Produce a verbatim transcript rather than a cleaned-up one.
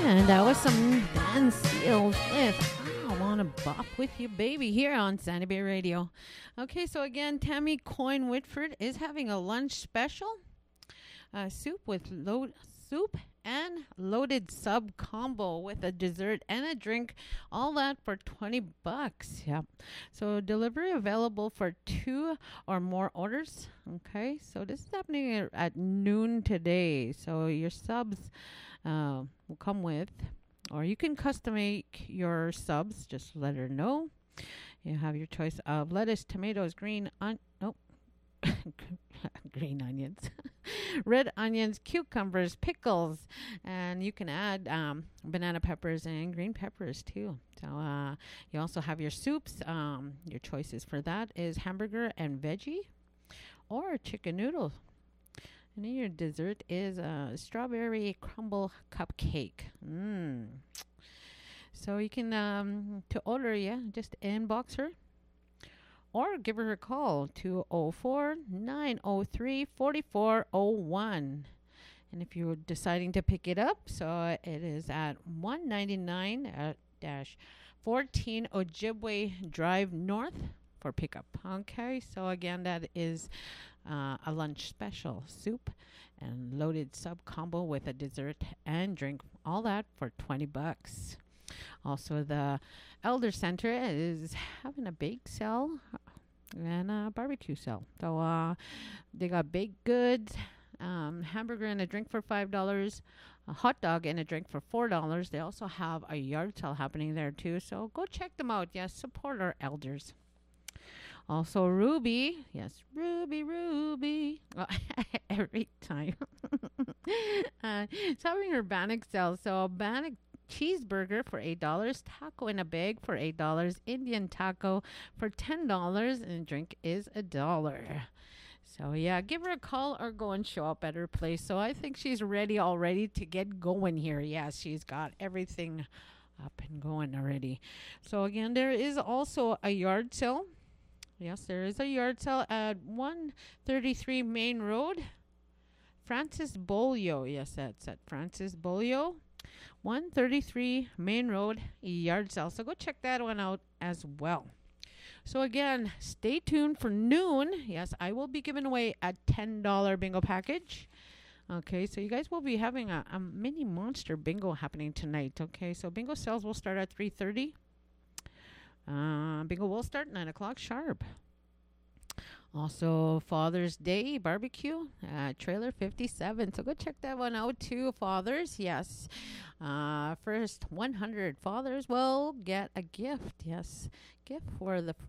And that was some Dan Seals with I Wanna Bop With You Baby here on Sandy Bay Radio. Okay, so again, Tammy Coyne Whitford is having a lunch special. Uh, soup with load soup and loaded sub combo with a dessert and a drink. All that for twenty bucks. Yeah. So delivery available for two or more orders. Okay. So this is happening at, at noon today. So your subs uh, will come with, or you can custom make your subs. Just let her know. You have your choice of lettuce, tomatoes, green on nope. green onions, red onions, cucumbers, pickles, and you can add um, banana peppers and green peppers too. So uh, you also have your soups. Um, your choices for that is hamburger and veggie or chicken noodle. And then your dessert is a strawberry crumble cupcake. Mm. So you can, um, to order, yeah, just inbox her. Or give her a call, two oh four, nine oh three, four four oh one. And if you're deciding to pick it up, so it is at one ninety-nine dash fourteen Ojibwe Drive North for pickup. Okay, so again, that is uh, a lunch special. Soup and loaded sub combo with a dessert and drink. All that for twenty bucks. Also, the Elder Center is having a bake sale and a barbecue sale. So uh, they got baked goods, um, hamburger and a drink for five dollars, a hot dog and a drink for four dollars. They also have a yard sale happening there too. So go check them out. Yes, support our elders. Also, Ruby. Yes, Ruby, Ruby. Oh, every time. uh, it's having her Bannock sale. So Bannock cheeseburger for eight dollars, taco in a bag for eight dollars, Indian taco for ten dollars, and drink is a dollar. So yeah, give her a call or go and show up at her place. So I think she's ready already to get going here. Yes, she's got everything up and going already. So again, there is also a yard sale. Yes, there is a yard sale at one thirty-three Main Road. Francis Bolio. Yes, that's at Francis Bolio. one thirty-three Main Road, yard sale. So go check that one out as well. So again, stay tuned for noon. Yes, I will be giving away a ten dollars bingo package. Okay, so you guys will be having a, a mini monster bingo happening tonight. Okay, so bingo sales will start at three thirty. Uh, bingo will start nine o'clock sharp. Also, Father's Day barbecue, uh, trailer fifty-seven. So go check that one out too, fathers. Yes. Uh, first one hundred fathers will get a gift. Yes. Gift for the